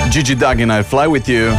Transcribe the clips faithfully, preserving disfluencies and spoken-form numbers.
Gigi Duggan, I'll fly with you.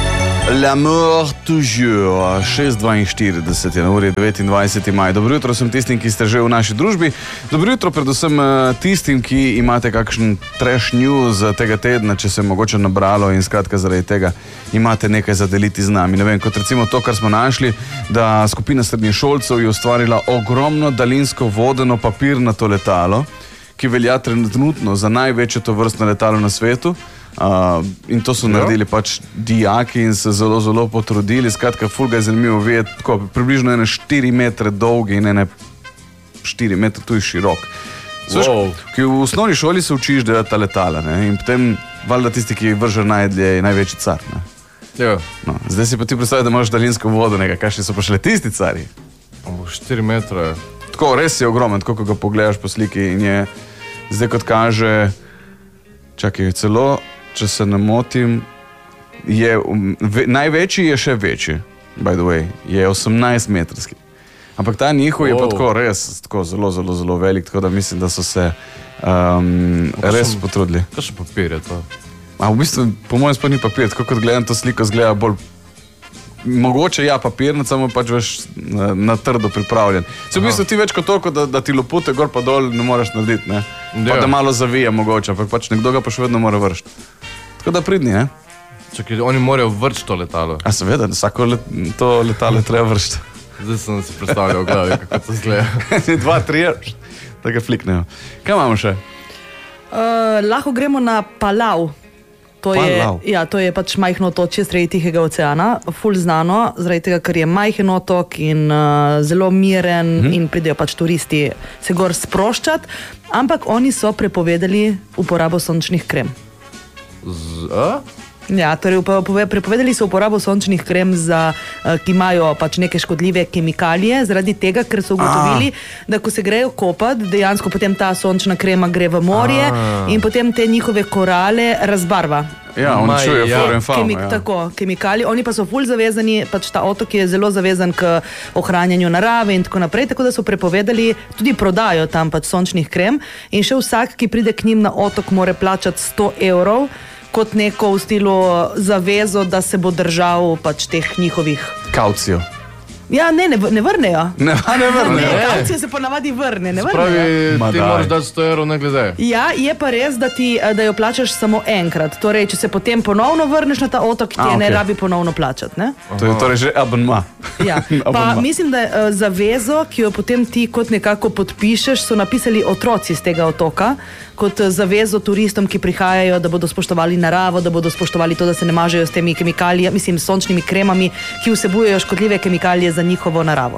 L'amour toujours. šest dvainštirideset je na uri devetindvajseti maj. Dobro jutro vsem tistim, ki ste že v naši družbi. Dobro jutro predvsem tistim, ki imate kakšen trash news tega tedna, če se je mogoče nabralo in skratka zaradi tega imate nekaj za deliti z nami. Ne vem, kot recimo to, kar smo našli, da skupina srednješolcev je ustvarila ogromno daljinsko vodeno papirnato letalo, ki velja trenutno za največje tovrstno letalo na svetu. Uh, in to so naredili pač dijaki in se zelo, zelo potrudili. Skratka, ful ga je zanimivo videti, tako približno ene štiri metre dolgi in ene štiri metre tudi širok. Sveš, wow. Ki v osnovni šoli se učiš delati ta letala, ne? In potem valjda tisti, ki vrže najdlje, je največji car. Ne? No, zdaj si pa ti predstavlja, da imaš daljinsko vodo, nekaj, kakšni so pa šele tisti cari. štiri metre. Tako, res je ogromen, tako, ko ga pogledaš po sliki in je zdaj kot kaže, čakaj, celo če se ne motim, je, ve, največji je še večji, by the way, je osemnajst metrski. Ampak ta njihov je oh. pa tako res tako zelo, zelo, zelo velik, tako da mislim, da so se um, res sem, potrudili. Kaj še papir je to? A v bistvu, po mojem sploh ni papir, tako kot gledam to sliko, zgleda bolj mogoče ja papirnac, samo pač veš na, na trdo pripravljen. Se v bistvu ti več kot toliko, da, da ti lopute gor pa dol ne moreš narediti, ne? Pa da malo zavije mogoče, ampak pač nekdo ga pa še vedno mora vršiti. Tako da pridni, ne? Čakaj, oni morajo vršiti to letalo. A seveda, vsako let, to letalo treba vršiti. Zdaj sem si predstavljal v glavi, kako to zgleda. Dva, tri, tako fliknejo. Kaj imamo še? Uh, lahko gremo na Palau. To je, ja, to je pač majhno otočje sredi Tihega oceana, ful znano, zaradi tega, ker je majhen otok in uh, zelo miren mm-hmm. in pridejo pač turisti se gor sproščati, ampak oni so prepovedali uporabo sončnih krem. Z, a? Ja, torej prepovedali so uporabo sončnih krem, za, ki imajo pač neke škodljive kemikalije, zaradi tega, ker so ugotovili, a. da ko se grejo kopati, dejansko potem ta sončna krema gre v morje a. in potem te njihove korale razbarva. Ja, oni čujejo ja. flora in fauna. Kemi, ja. Tako, kemikalije. Oni pa so ful zavezani, pač ta otok je zelo zavezan k ohranjanju narave in tako naprej, tako da so prepovedali, tudi prodajo tam pač sončnih krem in še vsak, ki pride k njim na otok, mora plačati sto evrov, kot neko v stilu zavezo, da se bo držal pač teh njihovih... Kaucijo. Ja, ne, ne, ne vrnejo. Ne, ne vrnejo. Ne, kaucijo se ponavadi vrne, ne vrnejo. Spravi, ti moraš dati sto evrov, ne glede. Ja, je pa res, da, ti, da jo plačaš samo enkrat. Torej, če se potem ponovno vrneš na ta otok, ti A, je okay. ne rabi ponovno plačati, ne? To je torej že abonma. Ja, pa mislim, da uh, zavezo, ki jo potem ti kot nekako podpišeš, so napisali otroci z tega otoka, kot zavezo turistom, ki prihajajo, da bodo spoštovali naravo, da bodo spoštovali to, da se ne mažejo s temi kemikalijami, mislim, sončnimi kremami, ki vsebujejo škodljive kemikalije za njihovo naravo.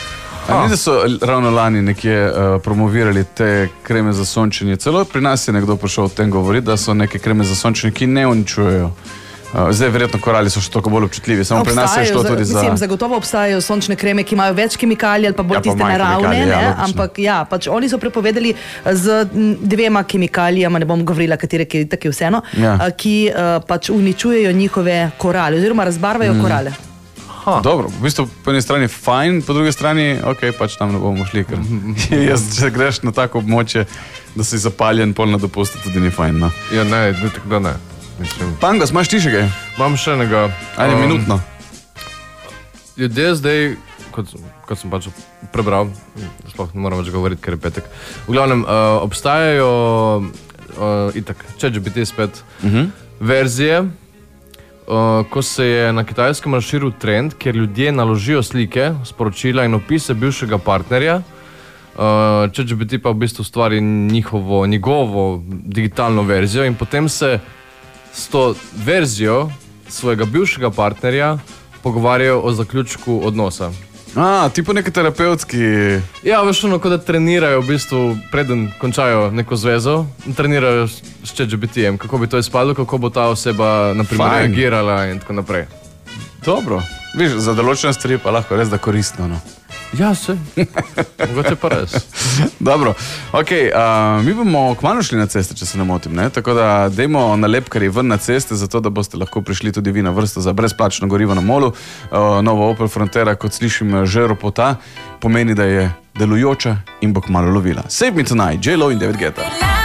A ni, da so ravno lani nekje uh, promovirali te kreme za sončenje? Celo pri nas je nekdo prišel o tem govoriti, da so neke kreme za sončenje, ki ne uničujejo. Uh, zdaj verjetno korali so še toliko bolj občutljivi, samo obstajajo, pri nas je šlo tudi za... Mislim, zagotovo obstajajo sončne kreme, ki imajo več kemikalij ali pa bolj ja, tiste naravne, ne? Ja, ampak ja, pač oni so prepovedali z dvema kemikalijama, ne bom govorila, katere, ki je tako vseeno, ja. ki uh, pač uničujejo njihove korale, oziroma razbarvajo mm. korale. Ha. Dobro, v bistvu po eni strani fajn, po drugi strani, ok, pač tam ne bomo šli, ker jaz, če greš na tako območje, da si zapaljen, pol na dopustu, tudi ni fajn, no. Ja, ne, ne, tako da ne. Pangos, imaš ti še kaj? Imam še enega. Ajde, um, minutno. Ljudje zdaj, kot, kot sem pač prebral, sploh ne moram več govoriti, ker je petek. V glavnem, uh, obstajajo uh, itak, ChatGPT spet, uh-huh. verzije, uh, ko se je na Kitajskem razširil trend, kjer ljudje naložijo slike, sporočila in opise bivšega partnerja. Uh, ChatGPT pa v bistvu stvari njihovo, njegovo digitalno verzijo in potem se s to verzijo svojega bivšega partnerja pogovarjajo o zaključku odnosa. A, tipo neki terapevtski... Ja, veš ono, kot da trenirajo v bistvu, preden končajo neko zvezo, trenirajo s ChatGPT-jem, kako bi to izpadlo, kako bo ta oseba naprimer reagirala in tako naprej. Dobro. Viš, za določene stvari pa lahko res da koristno, no. Ja, se. Mogoče pa res. Dobro. Ok, uh, mi bomo kmalu šli na ceste, če se ne motim, ne? Tako da dajmo nalepkarji ven na ceste, zato da boste lahko prišli tudi vi na vrsto za brezplačno gorivo na molu. Uh, novo Opel Frontera, kot slišim, že ropota, pomeni, da je delujoča in bo kmalu lovila. Save Me Tonight, J-Lo in David Guetta.